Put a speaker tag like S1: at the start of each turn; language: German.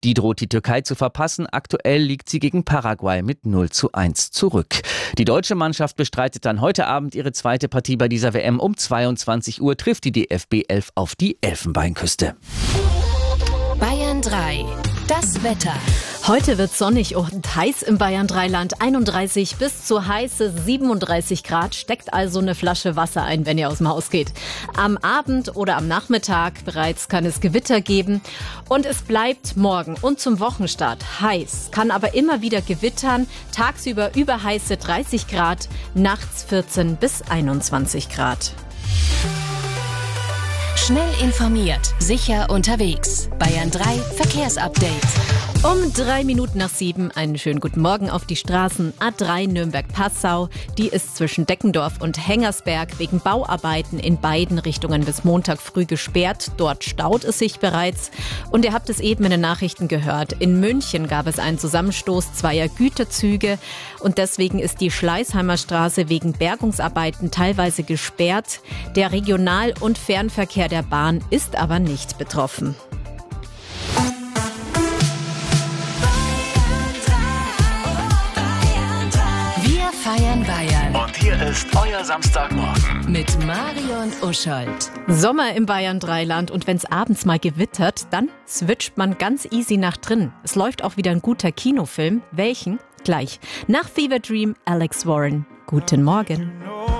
S1: Die droht die Türkei zu verpassen. Aktuell liegt sie gegen Paraguay mit 0:1 zurück. Die deutsche Mannschaft bestreitet dann heute Abend ihre zweite Partie bei dieser WM. Um 22 Uhr trifft die DFB 11 auf die Elfenbeinküste.
S2: Bayern 3. Das Wetter.
S3: Heute wird sonnig und heiß im Bayern 3-Land. 31 bis zu heiße 37 Grad. Steckt also eine Flasche Wasser ein, wenn ihr aus dem Haus geht. Am Abend oder am Nachmittag bereits kann es Gewitter geben. Und es bleibt morgen und zum Wochenstart heiß. Kann aber immer wieder gewittern. Tagsüber überheiße 30 Grad, nachts 14 bis 21 Grad.
S2: Schnell informiert, sicher unterwegs. Bayern 3 Verkehrsupdate.
S3: Um 7:03 einen schönen guten Morgen auf die Straßen. A3 Nürnberg-Passau, die ist zwischen Deckendorf und Hengersberg wegen Bauarbeiten in beiden Richtungen bis Montag früh gesperrt. Dort staut es sich bereits. Und ihr habt es eben in den Nachrichten gehört. In München gab es einen Zusammenstoß zweier Güterzüge und deswegen ist die Schleißheimer Straße wegen Bergungsarbeiten teilweise gesperrt. Der Regional- und Fernverkehr der Bahn ist aber nicht betroffen.
S2: Feiern Bayern.
S4: Und hier ist euer Samstagmorgen.
S2: Mit Marion Uschold.
S3: Sommer im Bayern 3-Land und wenn es abends mal gewittert, dann switcht man ganz easy nach drin. Es läuft auch wieder ein guter Kinofilm. Welchen? Gleich. Nach Fever Dream, Alex Warren. Guten Morgen.